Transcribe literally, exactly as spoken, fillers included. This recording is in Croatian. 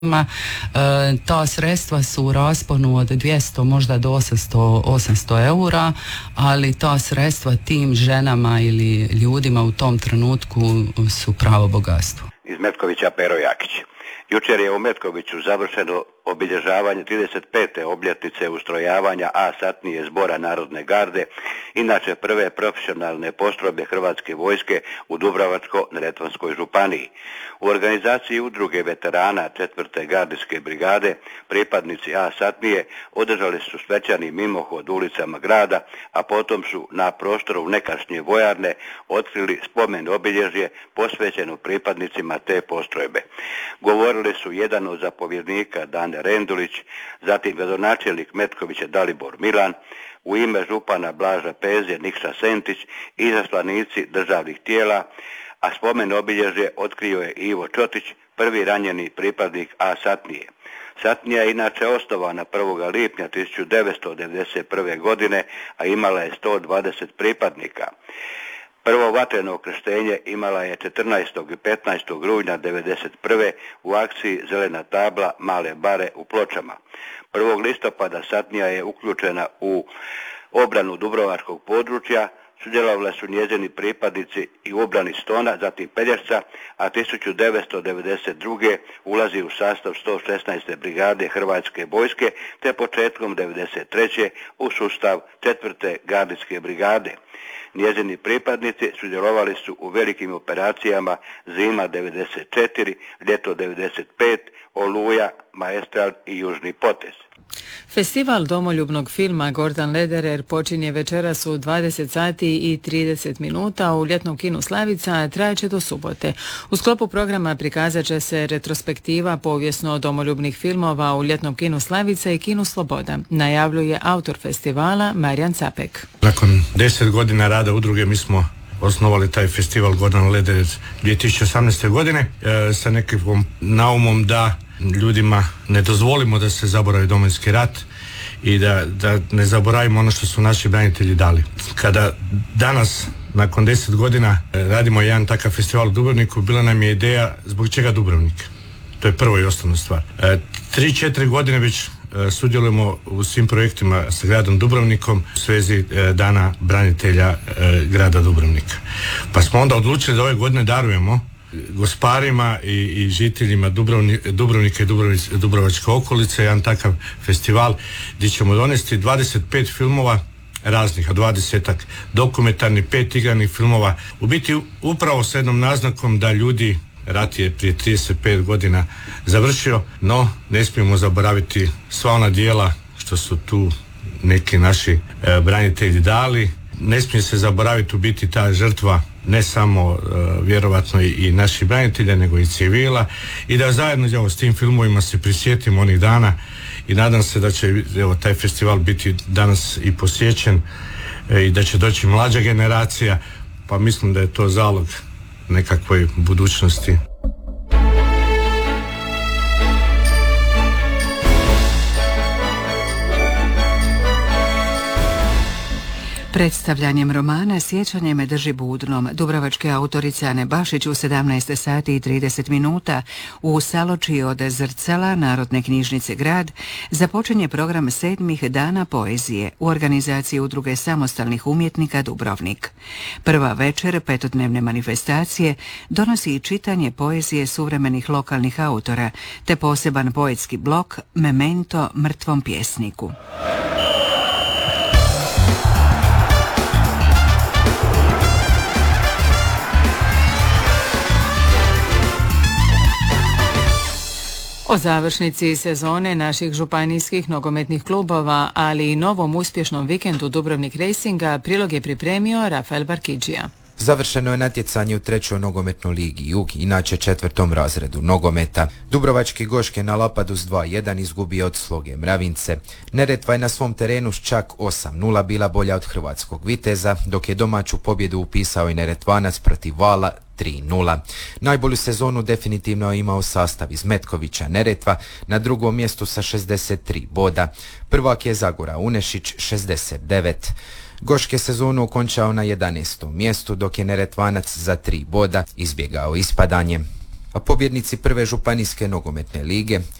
E, ta sredstva su u rasponu od dvjesto možda do osamsto, osamsto eura, ali ta sredstva tim ženama ili ljudima u tom trenutku su pravo bogatstvo. Iz Metkovića Pero Jakić. Jučer je u Metkoviću završeno obilježavanje trideset pete obljetnice ustrojavanja A satnije Zbora Narodne garde, inače prve profesionalne postrojbe Hrvatske vojske u Dubrovačko-neretvanskoj županiji. U organizaciji udruge veterana četvrte gardijske brigade pripadnici A satnije održali su svečani mimohod ulicama grada, a potom su na prostoru nekašnje vojarne otkrili spomen obilježje posvećeno pripadnicima te postrojbe. Govorili su jedan od zapovjednika Dane Rendulić, zatim gradonačelnik Metkovića Dalibor Milan, u ime župana Blaža Pezje Nikša Sentić i izaslanici državnih tijela, a spomen obilježje otkrio je Ivo Čotić, prvi ranjeni pripadnik A satnije. Satnija je inače osnovana prvog lipnja tisuću devetsto devedeset prve. godine, a imala je sto dvadeset pripadnika. Prvo vatreno krštenje imala je četrnaestog i petnaestog rujna devedeset prve. u akciji Zelena tabla Male bare u Pločama. prvog listopada satnija je uključena u obranu dubrovačkog područja, sudjelovali su njezini pripadnici i u obrani Stona, zatim Pelješca, a tisuću devetsto devedeset druge. ulazi u sastav sto šesnaeste brigade Hrvatske vojske, te početkom devedeset treće. u sustav četvrte gardijske brigade. Njezini pripadnici sudjelovali su u velikim operacijama Zima devedeset četiri, Ljeto devedeset pet, Oluja, Maestral i Južni potez. Festival domoljubnog filma Gordan Lederer počinje večeras u dvadeset sati i trideset minuta u ljetnom kinu Slavica, trajeće do subote. U sklopu programa prikazat će se retrospektiva povijesno domoljubnih filmova u ljetnom kinu Slavica i kinu Sloboda, najavljuje autor festivala Marijan Capek. Nakon deset godina rada udruge mi smo osnovali taj festival Gordan Lederer dvije tisuće osamnaeste. godine e, sa nekakvom naumom da ljudima ne dozvolimo da se zaboravi Domovinski rat i da, da ne zaboravimo ono što su naši branitelji dali. Kada danas, nakon deset godina, radimo jedan takav festival u Dubrovniku, bila nam je ideja zbog čega Dubrovnik. To je prvo i osnovna stvar. E, tri, četiri godine već e, sudjelujemo u svim projektima sa gradom Dubrovnikom u svezi e, Dana branitelja e, grada Dubrovnika. Pa smo onda odlučili da ove godine darujemo gosparima i, i žiteljima Dubrovni, Dubrovnika i Dubrović, Dubrovačke okolice jedan takav festival gdje ćemo donesti dvadeset pet filmova raznih, a dvadesetak dokumentarnih, pet igranih filmova. U biti upravo s jednom naznakom da ljudi, rat je prije trideset pet godina završio, no ne smijemo zaboraviti sva ona djela što su tu neki naši e, branitelji dali. Ne smije se zaboraviti u biti ta žrtva ne samo e, vjerovatno i, i naših branitelja, nego i civila, i da zajedno evo, s tim filmovima se prisjetimo onih dana i nadam se da će evo, taj festival biti danas i posjećen e, i da će doći mlađa generacija, pa mislim da je to zalog nekakvoj budućnosti. Predstavljanjem romana Sjećanje me drži budnom dubrovačke autorice Ane Bašić u sedamnaest sati i trideset minuta u saločiji od Zrcala Narodne knjižnice Grad započinje program sedmih dana poezije u organizaciji Udruge samostalnih umjetnika Dubrovnik. Prva večer petodnevne manifestacije donosi i čitanje poezije suvremenih lokalnih autora te poseban poetski blok Memento mrtvom pjesniku. O završnici sezone naših županijskih nogometnih klubova, ali i novom uspješnom vikendu Dubrovnik Racinga prilog je pripremio Rafael Barkidžija. Završeno je natjecanje u trećoj nogometnoj ligi Jug, inače četvrtom razredu nogometa. Dubrovački Goške na Lapadu s dva jedan izgubio od Sloge Mravince. Neretva je na svom terenu s čak osam nula bila bolja od hrvatskog Viteza, dok je domaću pobjedu upisao i Neretvanac protiv Vala tri nula. Najbolju sezonu definitivno je imao sastav iz Metkovića Neretva na drugom mjestu sa šezdeset tri boda. Prvak je Zagora Unešić šezdeset devet. Goške sezonu okončao na jedanaestom mjestu, dok je Neretvanac za tri boda izbjegao ispadanje. A pobjednici prve županijske nogometne lige